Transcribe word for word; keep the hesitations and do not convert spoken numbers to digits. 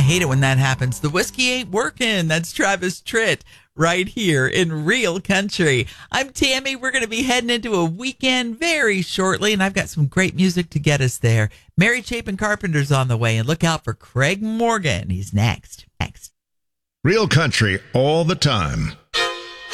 hate it when that happens. The whiskey ain't working. That's Travis Tritt right here in Real Country. I'm Tammy. We're going to be heading into a weekend very shortly, and I've got some great music to get us there. Mary Chapin Carpenter's on the way, and look out for Craig Morgan. He's next. Next. Real Country all the time.